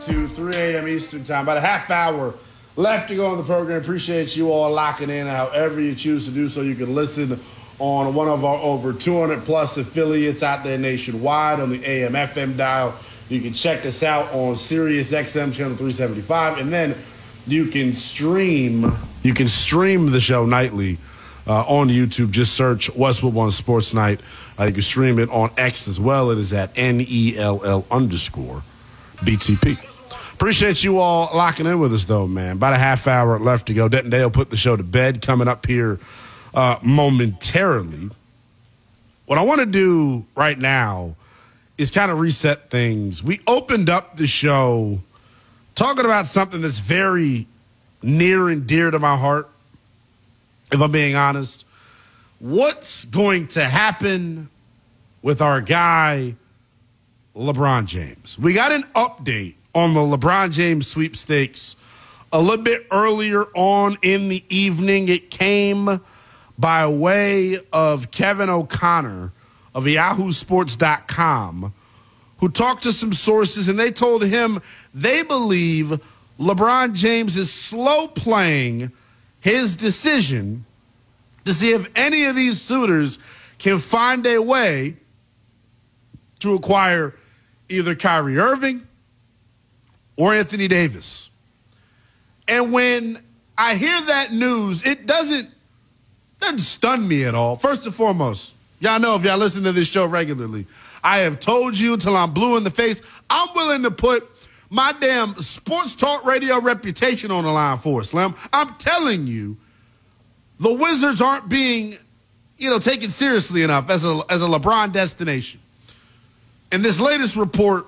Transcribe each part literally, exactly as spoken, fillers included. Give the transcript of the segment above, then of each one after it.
To three a.m. Eastern Time. About a half hour left to go on the program. Appreciate you all locking in however you choose to do so. You can listen on one of our over two hundred plus affiliates out there nationwide on the A M F M dial. You can check us out on Sirius X M channel three seventy-five, and then you can stream you can stream the show nightly uh, on YouTube. Just search Westwood One Sports Night. Uh, you can stream it on X as well. It is at N E L L underscore B T P. Appreciate you all locking in with us, though, man. About a half hour left to go. Denton Dale put the show to bed coming up here uh, momentarily. What I want to do right now is kind of reset things. We opened up the show talking about something that's very near and dear to my heart, if I'm being honest. What's going to happen with our guy, LeBron James? We got an update on the LeBron James sweepstakes a little bit earlier on in the evening. It came by way of Kevin O'Connor of Yahoo Sports dot com, who talked to some sources, and they told him they believe LeBron James is slow playing his decision to see if any of these suitors can find a way to acquire either Kyrie Irving or Anthony Davis. And when I hear that news, it doesn't, doesn't stun me at all. First and foremost, y'all know if y'all listen to this show regularly, I have told you till I'm blue in the face, I'm willing to put my damn sports talk radio reputation on the line for it, Slim. I'm telling you, the Wizards aren't being, you know, taken seriously enough as a, as a LeBron destination. And this latest report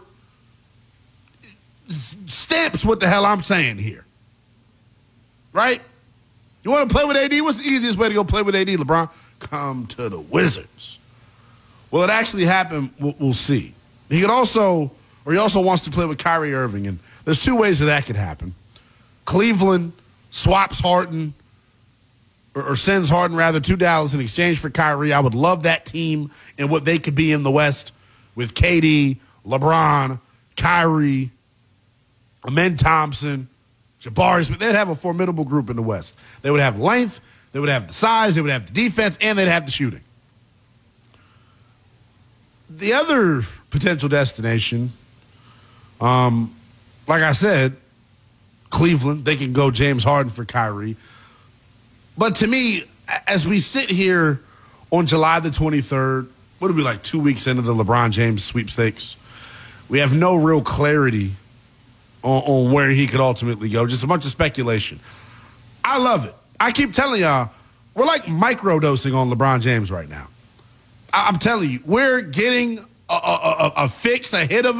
stamps what the hell I'm saying here. Right? You want to play with A D? What's the easiest way to go play with A D, LeBron? Come to the Wizards. Will it actually happen? We'll, we'll see. He could also, or he also wants to play with Kyrie Irving, and there's two ways that that could happen. Cleveland swaps Harden, or, or sends Harden, rather, to Dallas in exchange for Kyrie. I would love that team and what they could be in the West with K D, LeBron, Kyrie, Amen Thompson, Jabari Smith. They'd have a formidable group in the West. They would have length, they would have the size, they would have the defense, and they'd have the shooting. The other potential destination, um, like I said, Cleveland. They can go James Harden for Kyrie. But to me, as we sit here on July the twenty-third, what are we, like two weeks into the LeBron James sweepstakes? We have no real clarity on, on where he could ultimately go. Just a bunch of speculation. I love it. I keep telling y'all, we're like microdosing on LeBron James right now. I, I'm telling you, we're getting a, a, a, a fix, a hit of